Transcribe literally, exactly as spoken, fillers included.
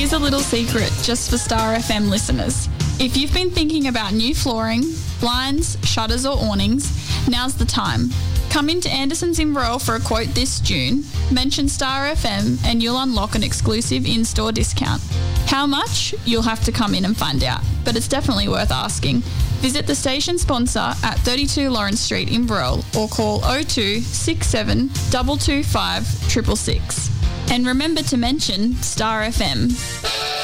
Here's a little secret just for Star F M listeners. If you've been thinking about new flooring, blinds, shutters or awnings, now's the time. Come into Anderson's Inverell for a quote this June, mention Star F M and you'll unlock an exclusive in-store discount. How much? You'll have to come in and find out, but it's definitely worth asking. Visit the station sponsor at thirty-two Lawrence Street, Inverell, or call oh two six seven two two five six six six. And remember to mention Star F M.